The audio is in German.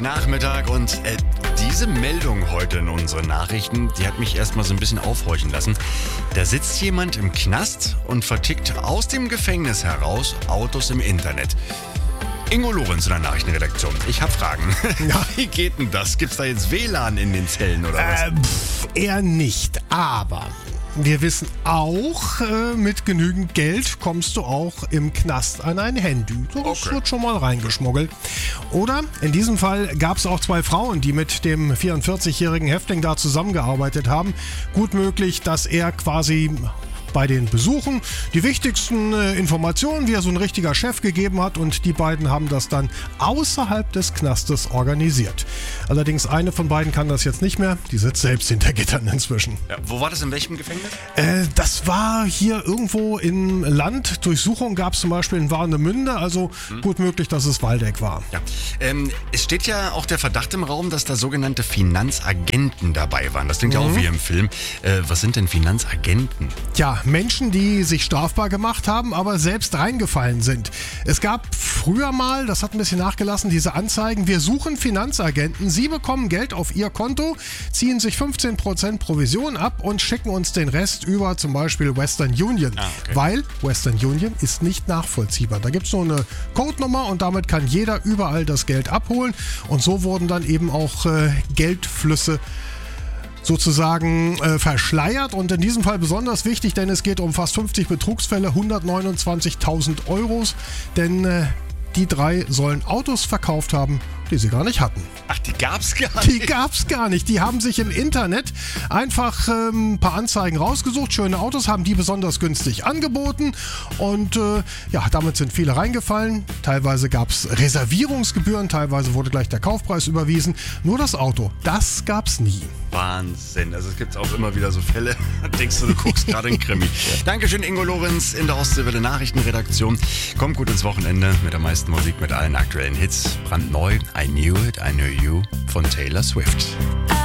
Nachmittag und diese Meldung heute in unseren Nachrichten, die hat mich erstmal so ein bisschen aufhorchen lassen. Da sitzt jemand im Knast und vertickt aus dem Gefängnis heraus Autos im Internet. Ingo Lorenz in der Nachrichtenredaktion. Ich habe Fragen. Ja. Wie geht denn das? Gibt's da jetzt WLAN in den Zellen oder was? Eher nicht, aber wir wissen auch, mit genügend Geld kommst du auch im Knast an ein Handy. Das wird schon mal reingeschmuggelt. Oder in diesem Fall gab es auch 2 Frauen, die mit dem 44-jährigen Häftling da zusammengearbeitet haben. Gut möglich, dass er quasi bei den Besuchen die wichtigsten Informationen, wie er so ein richtiger Chef gegeben hat, und die beiden haben das dann außerhalb des Knastes organisiert. Allerdings eine von beiden kann das jetzt nicht mehr, die sitzt selbst hinter Gittern inzwischen. Ja, wo war das, in welchem Gefängnis? Das war hier irgendwo im Land. Durchsuchung gab es zum Beispiel in Warnemünde, also gut möglich, dass es Waldeck war. Ja. Es steht ja auch der Verdacht im Raum, dass da sogenannte Finanzagenten dabei waren. Das klingt ja auch wie im Film. Was sind denn Finanzagenten? Ja, Menschen, die sich strafbar gemacht haben, aber selbst reingefallen sind. Es gab früher mal, das hat ein bisschen nachgelassen, diese Anzeigen: Wir suchen Finanzagenten, Sie bekommen Geld auf Ihr Konto, ziehen sich 15% Provision ab und schicken uns den Rest über zum Beispiel Western Union. Weil Western Union ist nicht nachvollziehbar. Da gibt es nur eine Codenummer und damit kann jeder überall das Geld abholen. Und so wurden dann eben auch Geldflüsse sozusagen verschleiert, und in diesem Fall besonders wichtig, denn es geht um fast 50 Betrugsfälle, 129.000 Euros, denn die 3 sollen Autos verkauft haben, die sie gar nicht hatten. Ach, die gab's gar nicht? Die gab's gar nicht. Die haben sich im Internet einfach ein paar Anzeigen rausgesucht, schöne Autos, haben die besonders günstig angeboten, und damit sind viele reingefallen. Teilweise gab's Reservierungsgebühren, teilweise wurde gleich der Kaufpreis überwiesen. Nur das Auto, das gab's nie. Wahnsinn. Also es gibt auch immer wieder so Fälle, da denkst du guckst gerade einen Krimi. Dankeschön, Ingo Lorenz in der Ostseewelle Nachrichtenredaktion. Kommt gut ins Wochenende mit der meisten Musik, mit allen aktuellen Hits. Brandneu, I Knew It, I Knew You von Taylor Swift.